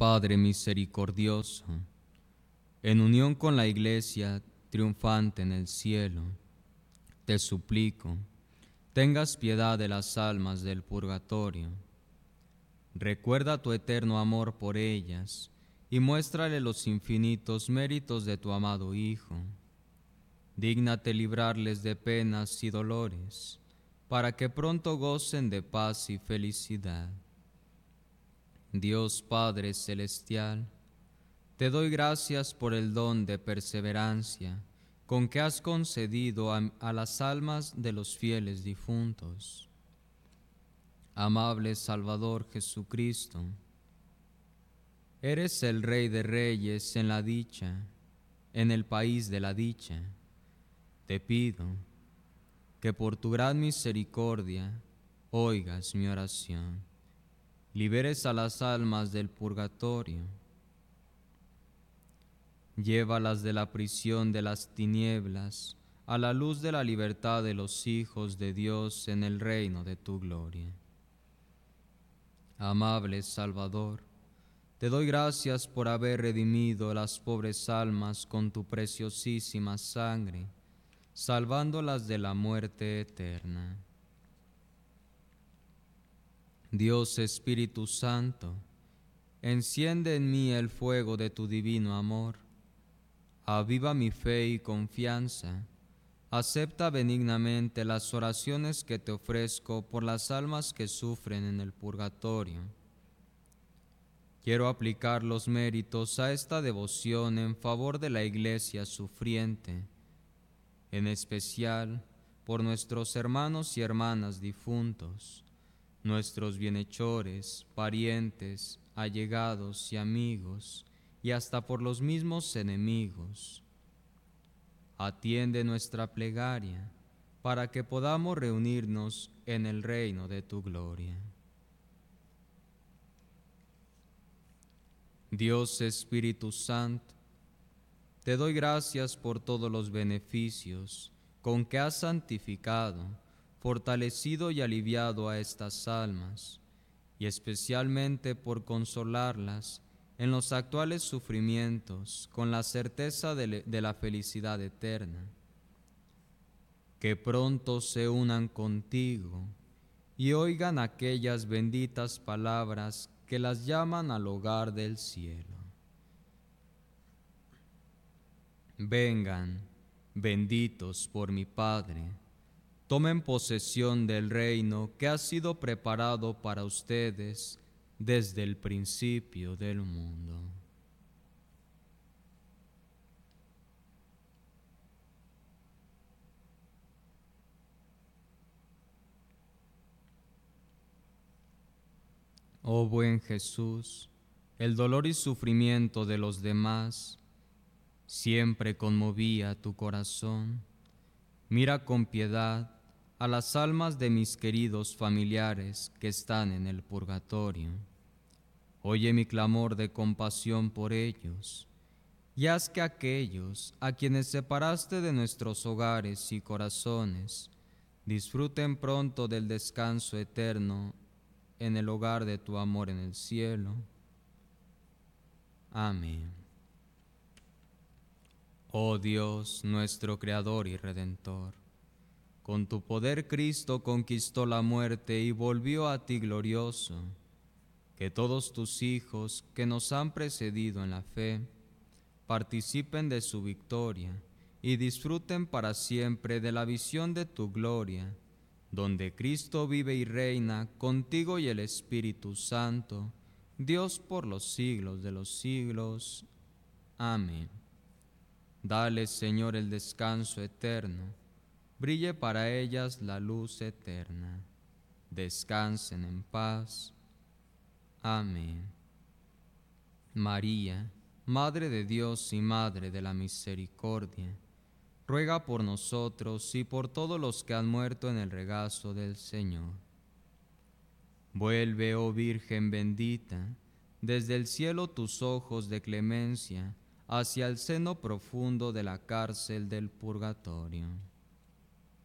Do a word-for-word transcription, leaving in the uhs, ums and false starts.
Padre misericordioso, en unión con la Iglesia triunfante en el cielo, te suplico, tengas piedad de las almas del purgatorio. Recuerda tu eterno amor por ellas y muéstrale los infinitos méritos de tu amado Hijo. Dígnate librarles de penas y dolores, para que pronto gocen de paz y felicidad. Dios Padre Celestial, te doy gracias por el don de perseverancia con que has concedido a, a las almas de los fieles difuntos. Amable Salvador Jesucristo, eres el Rey de Reyes en la dicha, en el país de la dicha. Te pido que por tu gran misericordia oigas mi oración, liberes a las almas del purgatorio, llévalas de la prisión de las tinieblas a la luz de la libertad de los hijos de Dios en el reino de tu gloria. Amable Salvador, te doy gracias por haber redimido las pobres almas con tu preciosísima sangre, salvándolas de la muerte eterna. Dios Espíritu Santo, enciende en mí el fuego de tu divino amor. Aviva mi fe y confianza. Acepta benignamente las oraciones que te ofrezco por las almas que sufren en el purgatorio. Quiero aplicar los méritos a esta devoción en favor de la Iglesia sufriente, en especial por nuestros hermanos y hermanas difuntos, nuestros bienhechores, parientes, allegados y amigos, y hasta por los mismos enemigos. Atiende nuestra plegaria para que podamos reunirnos en el reino de tu gloria. Dios Espíritu Santo, te doy gracias por todos los beneficios con que has santificado, fortalecido y aliviado a estas almas, y especialmente por consolarlas en los actuales sufrimientos con la certeza de, de la felicidad eterna. Que pronto se unan contigo y oigan aquellas benditas palabras que las llaman al hogar del cielo. Vengan, benditos por mi Padre, tomen posesión del reino que ha sido preparado para ustedes desde el principio del mundo. Oh buen Jesús, el dolor y sufrimiento de los demás siempre conmovía tu corazón. Mira con piedad a las almas de mis queridos familiares que están en el purgatorio. Oye mi clamor de compasión por ellos, y haz que aquellos a quienes separaste de nuestros hogares y corazones disfruten pronto del descanso eterno en el hogar de tu amor en el cielo. Amén. Oh Dios, nuestro Creador y Redentor, con tu poder Cristo conquistó la muerte y volvió a ti glorioso. Que todos tus hijos que nos han precedido en la fe participen de su victoria y disfruten para siempre de la visión de tu gloria, donde Cristo vive y reina contigo y el Espíritu Santo, Dios por los siglos de los siglos. Amén. Dale, Señor, el descanso eterno, brille para ellas la luz eterna. Descansen en paz. Amén. María, Madre de Dios y Madre de la Misericordia, ruega por nosotros y por todos los que han muerto en el regazo del Señor. Vuelve, oh Virgen bendita, desde el cielo tus ojos de clemencia hacia el seno profundo de la cárcel del purgatorio.